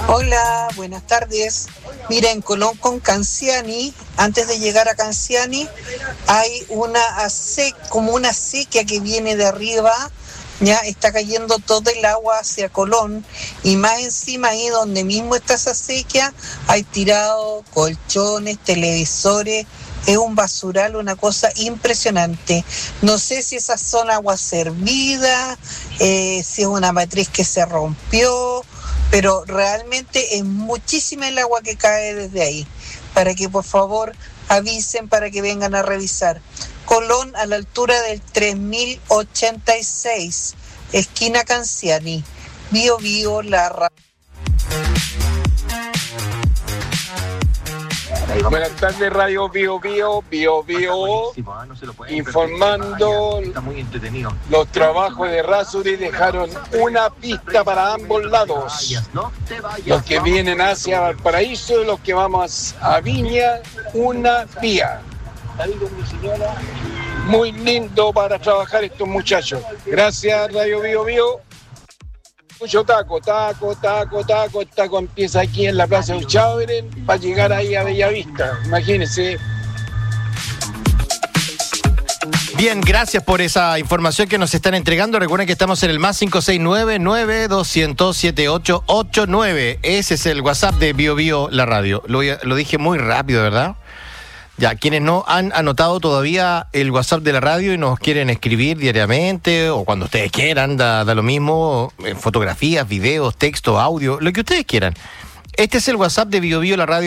Hola, buenas tardes. Mira, en Colón con Canciani, antes de llegar a Canciani, hay como una sequía que viene de arriba, ya está cayendo todo el agua hacia Colón, y más encima ahí donde mismo está esa sequía, hay tirado colchones, televisores, es un basural, una cosa impresionante. No sé si esas son aguas servidas, si es una matriz que se rompió, pero realmente es muchísima el agua que cae desde ahí, para que por favor avisen para que vengan a revisar. Colón a la altura del 3086, esquina Canciani, Bío Bío, La Buenas tardes, Radio Bío Bío, informando. Los trabajos de Rasuri dejaron una pista para ambos lados. Los que vienen hacia Valparaíso y los que vamos a Viña, una vía. Muy lindo para trabajar estos muchachos. Gracias, Radio Bío Bío. Mucho taco empieza aquí en la Plaza de Uchaveren para llegar ahí a Bellavista, imagínense. Bien, gracias por esa información que nos están entregando. Recuerden que estamos en el más 569-9200-7889. Ese es el WhatsApp de Bío Bío, la radio. Lo dije muy rápido, ¿verdad? Ya, quienes no han anotado todavía el WhatsApp de la radio y nos quieren escribir diariamente o cuando ustedes quieran, da lo mismo, fotografías, videos, texto, audio, lo que ustedes quieran. Este es el WhatsApp de Bío Bío, la radio.